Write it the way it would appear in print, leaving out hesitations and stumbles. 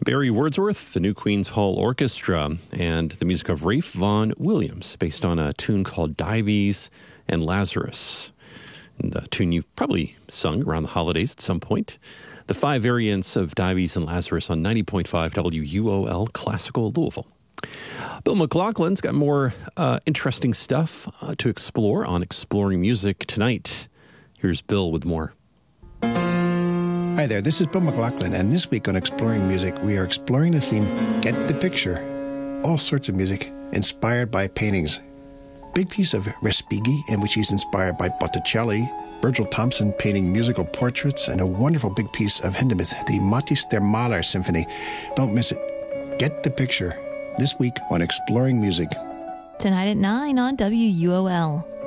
Barry Wordsworth, the New Queen's Hall Orchestra, and the music of Ralph Vaughan Williams, based on a tune called Dives and Lazarus. And the tune you probably sung around the holidays at some point. The 5 variants of Dives and Lazarus on 90.5 WUOL Classical Louisville. Bill McLaughlin's got more interesting stuff to explore on Exploring Music tonight. Here's Bill with more. Hi there, this is Bill McLaughlin, and this week on Exploring Music, we are exploring the theme, Get the Picture. All sorts of music inspired by paintings. Big piece of Respighi, in which he's inspired by Botticelli, Virgil Thompson painting musical portraits, and a wonderful big piece of Hindemith, the Matthäus der Maler Symphony. Don't miss it. Get the Picture, this week on Exploring Music. Tonight at 9 on WUOL.